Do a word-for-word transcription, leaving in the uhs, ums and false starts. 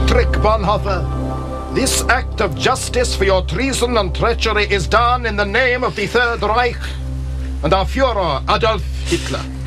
Dietrich Bonhoeffer, this act of justice for your treason and treachery is done in the name of the Third Reich and our Führer Adolf Hitler.